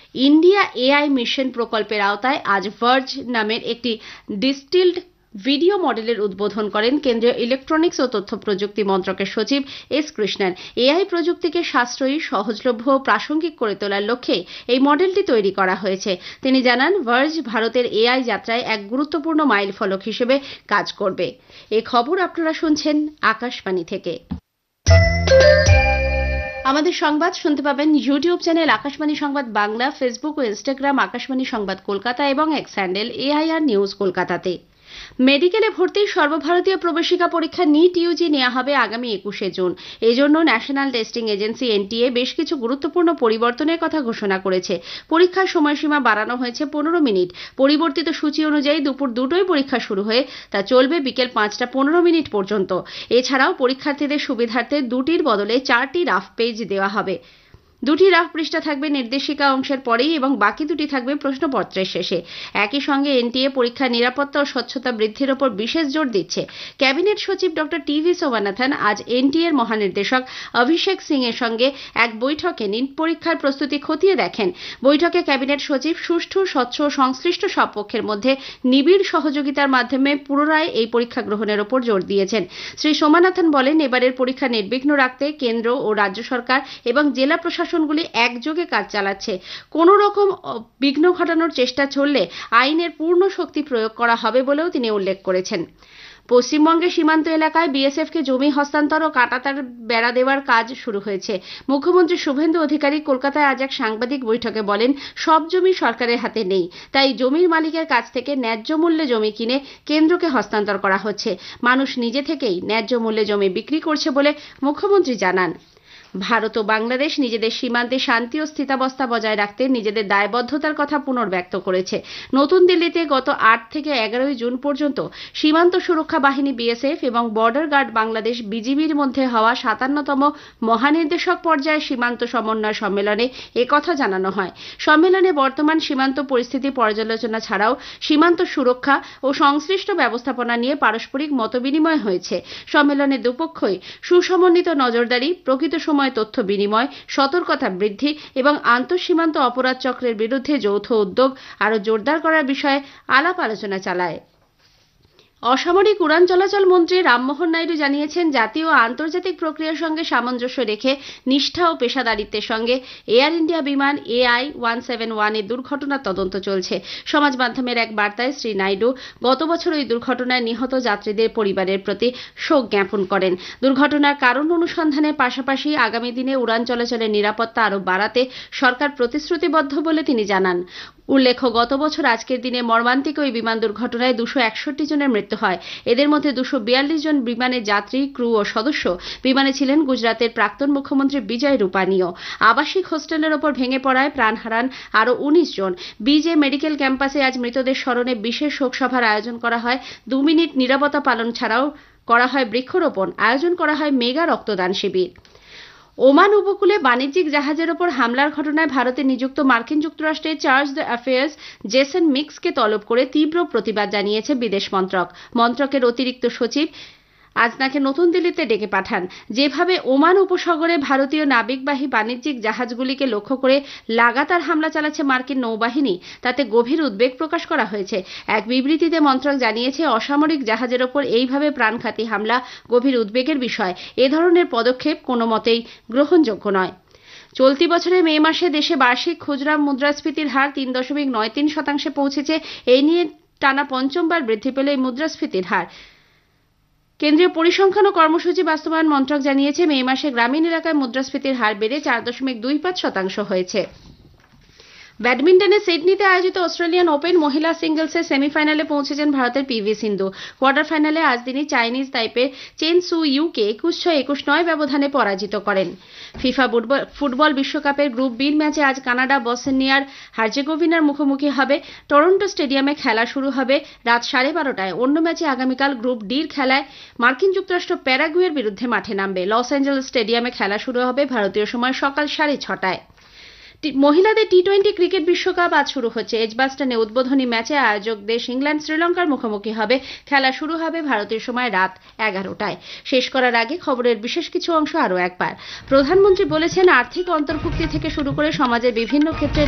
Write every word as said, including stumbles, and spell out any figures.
India AI mission প্রকল্পের আওতায় আজ ভার্জ নামের একটি ডিস্টিলড ভিডিও মডেলের উদ্বোধন করেন কেন্দ্রীয় ইলেকট্রনিক্স ও তথ্য প্রযুক্তি মন্ত্রকের সচিব এস কৃষ্ণন। এআই প্রযুক্তিকে সাশ্রয়ী, সহজলভ্য ও প্রাসঙ্গিক করে তোলার লক্ষ্যে এই মডেলটি তৈরি করা হয়েছে। তিনি জানান, ভার্জ ভারতের এআই যাত্রায় এক গুরুত্বপূর্ণ মাইলফলক হিসেবে কাজ করবে। এই খবর আপনারা শুনছেন আকাশবাণী থেকে। আমাদের সংবাদ শুনতে পাবেন ইউটিউব চ্যানেল আকাশবাণী সংবাদ বাংলা, ফেসবুক ও ইনস্টাগ্রাম আকাশবাণী সংবাদ কলকাতা এবং এক্স হ্যান্ডেল এআইআর নিউজ কলকাতাতে। মেডিকেলে ভর্তির সর্বভারতীয় প্রবেশিকা পরীক্ষা নিট ইউজি নেওয়া হবে আগামী একুশে জুন। এই জন্য ন্যাশনাল টেস্টিং এজেন্সি এনটিএ বেশ কিছু গুরুত্বপূর্ণ পরিবর্তনের কথা ঘোষণা করেছে। পরীক্ষার সময়সীমা বাড়ানো হয়েছে পনেরো মিনিট। পরিবর্তিত সূচি অনুযায়ী দুপুর দুটোয় পরীক্ষা শুরু হয়ে তা চলবে বিকেল পাঁচটা পনেরো মিনিট পর্যন্ত। এছাড়াও পরীক্ষার্থীদের সুবিধার্থে দুটির বদলে চারটি রাফ পেজ দেওয়া হবে। দুটি রাফ পৃষ্ঠা থাকবে নির্দেশিকা অংশের পরেই এবং বাকি দুটি থাকবে প্রশ্নপত্রের শেষে। একই সঙ্গে এনটিএ পরীক্ষার নিরাপত্তা ও স্বচ্ছতা বৃদ্ধির ওপর বিশেষ জোর দিচ্ছে। ক্যাবিনেট সচিব ডক্টর টিভি সোমানাথন আজ এনটিএর মহানির্দেশক অভিষেক সিং এর সঙ্গে এক বৈঠকে নিট পরীক্ষার প্রস্তুতি খতিয়ে দেখেন। বৈঠকে ক্যাবিনেট সচিব সুষ্ঠু, স্বচ্ছ ও সংশ্লিষ্ট সব পক্ষের মধ্যে নিবিড় সহযোগিতার মাধ্যমে পুনরায় এই পরীক্ষা গ্রহণের ওপর জোর দিয়েছেন। শ্রী সোমানাথন বলেন, এবারের পরীক্ষা নির্বিঘ্ন রাখতে কেন্দ্র ও রাজ্য সরকার এবং জেলা প্রশাসন গুলি একযোগে কাজ চালাচ্ছে। কোন রকম বিঘ্ন ঘটানোর চেষ্টা চললে আইনের পূর্ণ শক্তি প্রয়োগ করা হবে বলেও তিনি উল্লেখ করেছেন। পশ্চিমবঙ্গের সীমান্ত এলাকায় বিএসএফকে জমি হস্তান্তর ও কাঁটাতার বেড়া দেওয়ার কাজ শুরু হয়েছে। মুখ্যমন্ত্রী শুভেন্দু অধিকারী কলকাতায় আজ এক সাংবাদিক বৈঠকে বলেন, সব জমি সরকারের হাতে নেই, তাই জমির মালিকের কাছ থেকে ন্যায্য মূল্যে জমি কিনে কেন্দ্রকে হস্তান্তর করা হচ্ছে। মানুষ নিজে থেকেই ন্যায্য মূল্যে জমি বিক্রি করছে বলে মুখ্যমন্ত্রী জানান। ভারত ও বাংলাদেশ নিজেদের সীমান্তে শান্তি ও স্থিতাবস্থা বজায় রাখতে নিজেদের দায়বদ্ধতার কথা পুনর্ব্যক্ত করেছে। নতুন দিল্লিতে গত আট থেকে এগারোই জুন পর্যন্ত সীমান্ত সুরক্ষা বাহিনী বিএসএফ এবং বর্ডার গার্ড বাংলাদেশ বিজিবির মধ্যে হওয়া সাতান্নতম মহানির্দেশক পর্যায়ের সীমান্ত সমন্বয় সম্মেলনে একথা জানানো হয়। সম্মেলনে বর্তমান সীমান্ত পরিস্থিতি পর্যালোচনা ছাড়াও সীমান্ত সুরক্ষা ও সংশ্লিষ্ট ব্যবস্থাপনা নিয়ে পারস্পরিক মতবিনিময় হয়েছে। সম্মেলনে দুপক্ষই সুসমন্বিত নজরদারি, প্রকৃত সময় তথ্য বিনিময়, সতর্কতা বৃদ্ধি এবং আন্তঃসীমান্ত অপরাধ চক্রের বিরুদ্ধে যৌথ উদ্যোগ আরও জোরদার করার বিষয়ে আলাপ আলোচনা চালায়। অসামরিক উড়ান চলাচল মন্ত্রী রামমোহন নাইডু জানিয়েছেন, জাতীয় ও আন্তর্জাতিক প্রক্রিয়ার সঙ্গে সামঞ্জস্য রেখে নিষ্ঠা ও পেশাদারিত্বের সঙ্গে এয়ার ইন্ডিয়া বিমান এআই ওয়ান সেভেন ওয়ান এর দুর্ঘটনার তদন্ত চলছে। সমাজ মাধ্যমের এক বার্তায় শ্রী নাইডু গত বছর ওই দুর্ঘটনায় নিহত যাত্রীদের পরিবারের প্রতি শোক জ্ঞাপন করেন। দুর্ঘটনার কারণ অনুসন্ধানের পাশাপাশি আগামী দিনে উড়ান চলাচলের নিরাপত্তা আরও বাড়াতে সরকার প্রতিশ্রুতিবদ্ধ বলে তিনি জানান। উল্লেখ্য, গত বছর আজকের দিনে মর্মান্তিক ওই বিমান দুর্ঘটনায় দুশো একষট্টি জনের মৃত্যু হয়। এদের মধ্যে দুশো বিয়াল্লিশ জন বিমানের যাত্রী, ক্রু ও সদস্য। বিমানে ছিলেন গুজরাতের প্রাক্তন মুখ্যমন্ত্রী বিজয় রূপানীও। আবাসিক হোস্টেলের ওপর ভেঙে পড়ায় প্রাণ হারান আরও উনিশ জন। বিজে মেডিকেল ক্যাম্পাসে আজ মৃতদের স্মরণে বিশেষ শোকসভার আয়োজন করা হয়। দু মিনিট নীরবতা পালন ছাড়াও করা হয় বৃক্ষরোপণ, আয়োজন করা হয় মেগা রক্তদান শিবির। ওমান উপকূলে বাণিজ্যিক জাহাজের ওপর হামলার ঘটনায় ভারতে নিযুক্ত মার্কিন যুক্তরাষ্ট্রের চার্জ দ্য অ্যাফেয়ার্স জেসন মিক্সকে তলব করে তীব্র প্রতিবাদ জানিয়েছে বিদেশ মন্ত্রক। মন্ত্রকের অতিরিক্ত সচিব আজ তাকে নতুন দিল্লিতে ডেকে পাঠান। যেভাবে ওমান উপসাগরে ভারতীয় নাবিকবাহী বাণিজ্যিক জাহাজগুলিকে লক্ষ্য করে লাগাতার হামলা চালাচ্ছে মার্কিন নৌবাহিনী, তাতে গভীর উদ্বেগ প্রকাশ করা হয়েছে। এক বিবৃতিতে মন্ত্রক জানিয়েছে, অসামরিক জাহাজের ওপর এইভাবে প্রাণঘাতী হামলা গভীর উদ্বেগের বিষয়। এ ধরনের পদক্ষেপ কোনো মতেই গ্রহণযোগ্য নয়। চলতি বছরের মে মাসে দেশে বার্ষিক খুচরা মুদ্রাস্ফীতির হার তিন দশমিক নয় তিন শতাংশে পৌঁছেছে। এই নিয়ে টানা পঞ্চমবার বৃদ্ধি পেল এই মুদ্রাস্ফীতির হার। কেন্দ্রীয় পরিসংখ্যান ও কর্মসূচি বাস্তবায়ন মন্ত্রক জানিয়েছে, মে মাসে গ্রামীণ এলাকায় মুদ্রাস্ফীতির হার বেড়ে চার দশমিক দুই পাঁচ শতাংশ হয়েছে। ব্যাডমিন্টনে সিডনিতে আয়োজিত অস্ট্রেলিয়ান ওপেন মহিলা সিঙ্গলসের সেমিফাইনালে পৌঁছেছেন ভারতের পিভি সিন্ধু। কোয়ার্টার ফাইনালে আজ তিনি চাইনিজ তাইপের চেন সু ইউকে একুশ ছয় একুশ নয় ব্যবধানে পরাজিত করেন। ফিফা ফুটবল বিশ্বকাপের গ্রুপ বির ম্যাচে আজ কানাডা বসনিয়ার হার্জেগোভিনার মুখোমুখি হবে। টরন্টো স্টেডিয়ামে খেলা শুরু হবে রাত সাড়ে বারোটায়। অন্য ম্যাচে আগামীকাল গ্রুপ ডির খেলায় মার্কিন যুক্তরাষ্ট্র প্যারাগুয়ের বিরুদ্ধে মাঠে নামবে। লস অ্যাঞ্জেলেস স্টেডিয়ামে খেলা শুরু হবে ভারতীয় সময় সকাল সাড়ে ছটায়। মহিলাদের টি টোয়েন্টি ক্রিকেট বিশ্বকাপ আজ শুরু হচ্ছে। এজবাস্টনে উদ্বোধনী ম্যাচে আয়োজক দেশ ইংল্যান্ড শ্রীলঙ্কার মুখোমুখি হবে। খেলা শুরু হবে ভারতীয় সময় রাত এগারোটায়। শেষ করার আগে খবরের বিশেষ কিছু অংশ আরও একবার। প্রধানমন্ত্রী বলেছেন, আর্থিক অন্তর্ভুক্তি থেকে শুরু করে সমাজের বিভিন্ন ক্ষেত্রে